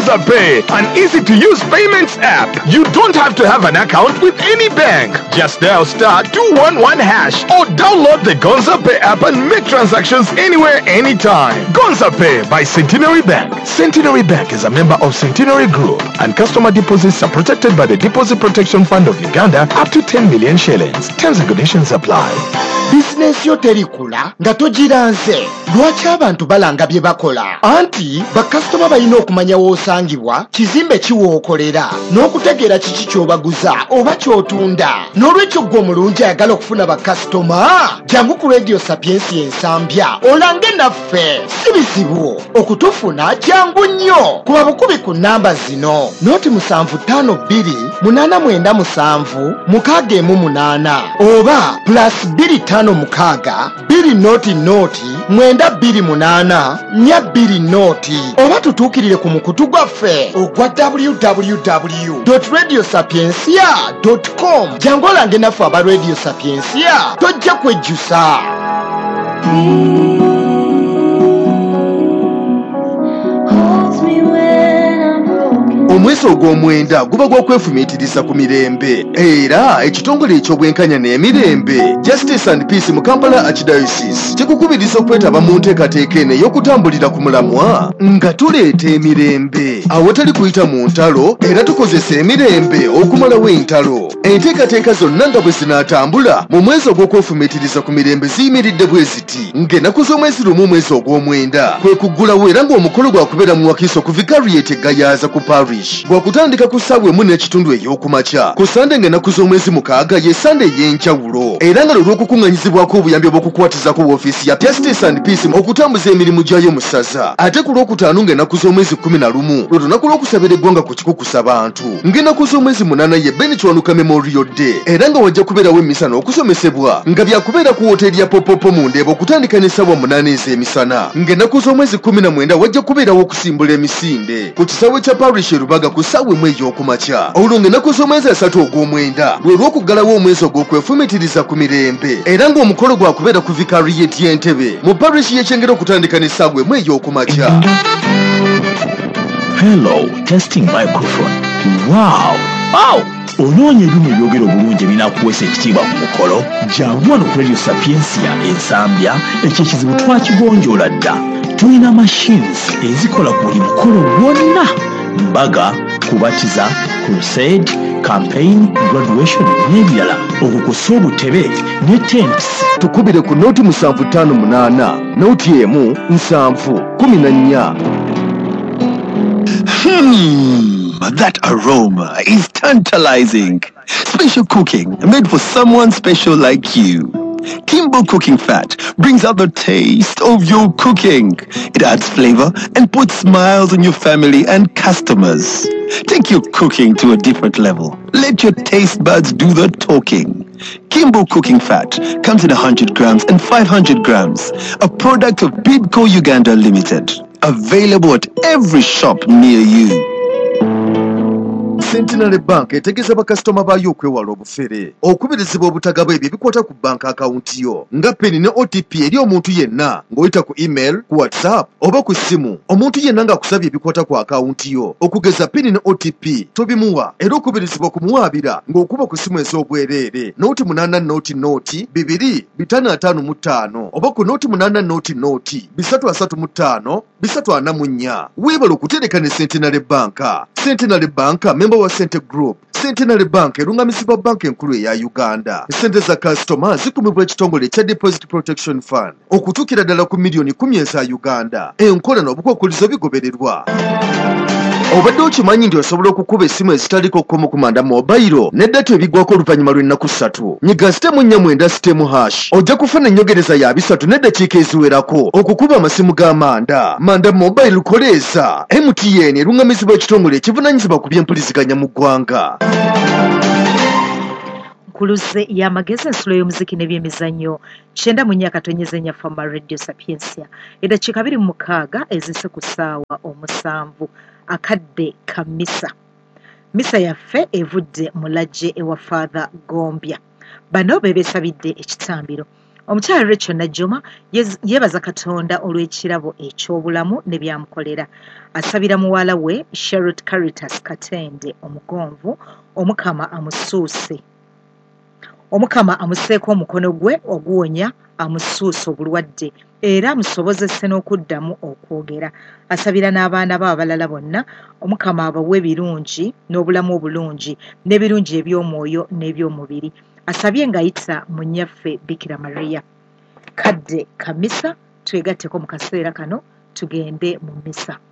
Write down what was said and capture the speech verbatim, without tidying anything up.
Gonza Pay, an easy-to-use payments app. You don't have to have an account with any bank. Just dial star two one one hash or download the Gonza Pay app and make transactions anywhere, anytime. Gonza Pay by Centenary Bank. Centenary Bank is a member of Centenary Group, and customer deposits are protected by the Deposit Protection Fund of Uganda up to ten million shillings. Terms and conditions apply. Business yo terikula nga togiranze. Lwaki abantu balanga bye bakola? Anti bakasitoma balina okumanya w'osangibwa, kizimbe kiwookolera, n'okutegeera kiki ky'obaguza oba ky'otunda. N'olwekyo ggwe omulungi ayagala okufuna bakasitoma, jangu ku Radio Sapiensi ensambya olange naffe. Si bizibu okutufuna, jangu nnyo. Kuba bukubi ku nnamba zino: noti musanvu ttaano bbiri munaana mwenda musanvu mukaaga emu munaana, oba plus bbiri ttaano mukaaga bbiri noti noti mwenda bbiri munaana nnya bbiri noti, oba tutuukirire ku mukutu gwaffe ogwa w w w dot radio sapiensia dot com. jangu olange naffe aba Radio Sapiensia, tojja kwejjusa. Omwezi ogw'omwenda guba gw'okwefumiitiriza ku mirembe era ekitongole eky'obwenkanya n'emirembe Justice and Peace mu Kampala Archdiocese kikukubiriza okwetaba mu nteekateeka eno ey'okutambulira ku mulamwa nga tuleeta emirembe awatali kuyita mu ntalo, era tukozesa emirembe okumalawo entalo. Enteekateeka zonna nga bwe zinaatambula mu mwezi ogw'okwefumiitiriza ku mirembe ziyimiridde bwe ziti ng'ennaku z'omwezi lumu omwezi ogw'omwenda kwe kuggulawo, era ng'omukolo gwakubeera mu Wakiso ku Vicariate Gayaza ku parish gwakutandika ku ssaawa emu n'ekitundu ey'okumakya ku Sande ng'ennaku z'omwezi mukaaga ye Sande ey'enjawulo, era nga lw'okukuŋŋanyizibwako obuyambi obw'okukwatizako woofiisi ya Justice and Peace okutambuza emirimu gyayo mu ssaza. Ate ku lwokutaano ng'ennaku z'omwezi kkumi na lumu lwe lunaku lw'okusabira eggwanga ku kikukusa bantu, ng'ennaku z'omwezi munaana ye Benitwanuka Memorial Day, era nga wajja kubeerawo emisa n'okusomesebwa nga byakubeera ku woteeri ya Popopo mu Ndeeba okutandika n'essaawa munaana ez'emisana, ng'ennaku z'omwezi kkumi na mwenda wajja kubeerawo okusimbula emisinde ku kisaawe kya parish Rubaga ku ssaawa emu ey'okumakya. Olwo ng'ennaku z'omwezi asatu ogw'omwenda lwe lw'okuggalawo omwezi ogw'okwefumiitiriza ku mirembe, era ng'omukolo gwakubeera ku Vicariate y'Entebbe mu parish y'Ekyengera okutandika n'essaawa emu ey'okumakya. Hello, testing microphone. Wow! Wow! Onoonya ebimu ebyogera obulungi ebinaakuweesa ekitiibwa ku mukolo, jangu wano ku Radio Sapiensia ensambya. Ekyo ekizibu twakigonjoola dda. Tulina machines ezikola ku buli mukolo gwonna: mbaga, kubatiza, crusade, campaign, graduation n'ebirala. Okukusa obutebe ne tents. Tukubire ku noti musanvu ttaano munaana, noti emu nsanvu kumi na nnya. Hmm, that aroma is tantalizing. Special cooking made for someone special like you. Kimbo Cooking Fat brings out the taste of your cooking. It adds flavor and puts smiles on your family and customers. Take your cooking to a different level. Let your taste buds do the talking. Kimbo Cooking Fat comes in one hundred grams and five hundred grams. A product of Bidco Uganda Limited. Available at every shop near you. Centenary Bank etegeeza bakasitoma baayo okwewala obufere, okubirizibwa obutagaba ebyo ebikwata ku bank akawunti yo nga peni ne O T P eri omuntu yenna ng'oyita ku email, ku WhatsApp oba ku ssimu. Omuntu yenna ng'akusabye ebikwata ku akawunti yo okugeza peni ne O T P tobimuwa, era okubirizibwa kumuwaabira ng'okuba ku ssimu ez'obwereere noti munaana noti noti bibiri bitaano ataano mu ttaano oba ku noti munaana noti noti bisatu asatu mu ttaano bisatu ana mu nnya. Weebala okutereka ne Centenary Bank. Centenary Bank member wa Cente Group. Centenary Bank erungamizibwa banka enkulu eya Uganda. Sente za kasitoma zikumibwa ekitongole kya Deposit Protection Fund okutuukira ddala ku miliyoni kumi eza Uganda. Enkola n'obukwakkulizo bigobererwa. Obadde okimanyi nti osobola okukuba essimu ezitaliko kkomo kumanda mobile ne data ebigwako oluvannyuma lw'ennaku ssatu. Nyiga sitemu nnya mwenda sitemu hash ojja kufuna ennyongereza ya bisatu n'eddakiika eziwerako okukuba amasimu g'amanda. Manda mobile koleeza. M T N erungamizibwa ekitongole ekivunaanyizibwa ku by'empuliziganya mu ggwanga. Nkuluze y'amagezi ensulo y'omuziki n'ebyemizannyo kyenda mu nnyaka tonyeze nnyafama Radio Sapiensia eddakiika abiri mu mukaaga ezise ku ssaawa omusanvu akadde ka misa. Misa yaffe evudde mu lajje ewa Father Gombya. Bano be beesabidde ekitambiro: Omukyala Rachel Najjuma yeebaza Katonda olw'ekirabo eky'obulamu ne byamukolera. Asabira muwala we Sherrod Caritas Katende omugonvu, Omukama amusuuse. Omukama amuseeko omukono gwe oguwonya amusuuse obulwadde era amusobozese n'okuddamu okwogera. Asabira n'abaana be abalala bonna Omukama abawe ebirungi n'obulamu obulungi n'ebirungi eby'omwoyo n'eby'omubiri. Asabye ng'ayita mu nnyaffe Bikira Maria. Kadde ka mmisa twegatteko mu kaseera kano tugende mu mmisa.